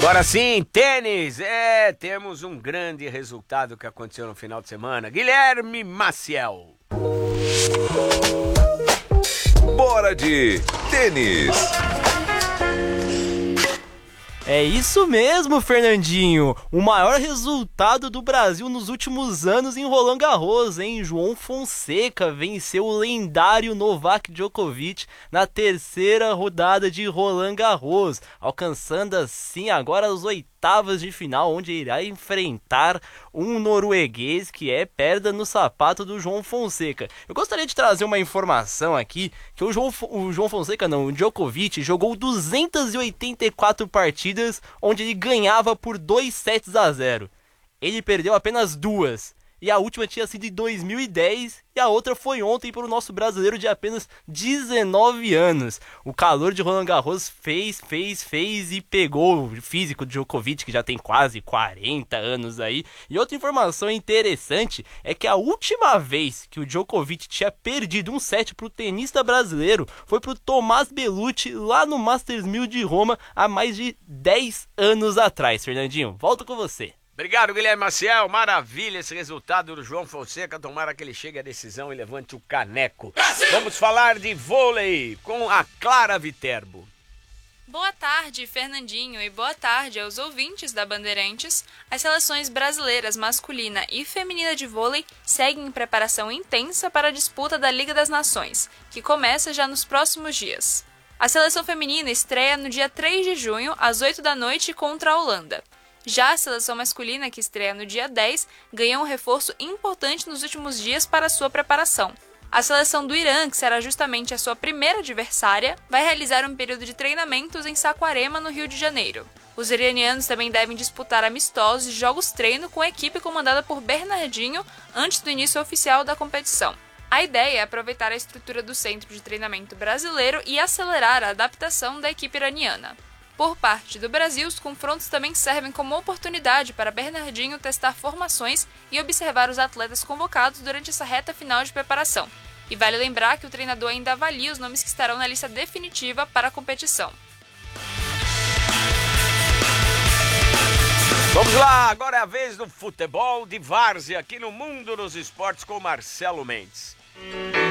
Agora sim, tênis! Temos um grande resultado que aconteceu no final de semana. Guilherme Maciel. Bora de tênis! É isso mesmo, Fernandinho. O maior resultado do Brasil nos últimos anos em Roland Garros, hein? João Fonseca venceu o lendário Novak Djokovic na terceira rodada de Roland Garros, alcançando assim agora as oitavas de final, onde irá enfrentar um norueguês que é pedra no sapato do João Fonseca. Eu gostaria de trazer uma informação aqui, que o Djokovic jogou 284 partidas, onde ele ganhava por 2-0. Ele perdeu apenas 2. E a última tinha sido em 2010 e a outra foi ontem para o nosso brasileiro de apenas 19 anos. O calor de Roland Garros fez e pegou o físico de Djokovic, que já tem quase 40 anos aí. E outra informação interessante é que a última vez que o Djokovic tinha perdido um set para o tenista brasileiro foi para o Tomás Bellucci lá no Masters 1000 de Roma há mais de 10 anos atrás. Fernandinho, volto com você. Obrigado, Guilherme Maciel. Maravilha esse resultado do João Fonseca. Tomara que ele chegue à decisão e levante o caneco. Vamos falar de vôlei com a Clara Viterbo. Boa tarde, Fernandinho, e boa tarde aos ouvintes da Bandeirantes. As seleções brasileiras masculina e feminina de vôlei seguem em preparação intensa para a disputa da Liga das Nações, que começa já nos próximos dias. A seleção feminina estreia no dia 3 de junho, às 8 da noite, contra a Holanda. Já a seleção masculina, que estreia no dia 10, ganhou um reforço importante nos últimos dias para sua preparação. A seleção do Irã, que será justamente a sua primeira adversária, vai realizar um período de treinamentos em Saquarema, no Rio de Janeiro. Os iranianos também devem disputar amistosos e jogos-treino com a equipe comandada por Bernardinho antes do início oficial da competição. A ideia é aproveitar a estrutura do centro de treinamento brasileiro e acelerar a adaptação da equipe iraniana. Por parte do Brasil, os confrontos também servem como oportunidade para Bernardinho testar formações e observar os atletas convocados durante essa reta final de preparação. E vale lembrar que o treinador ainda avalia os nomes que estarão na lista definitiva para a competição. Vamos lá, agora é a vez do futebol de várzea aqui no Mundo dos Esportes com Marcelo Mendes.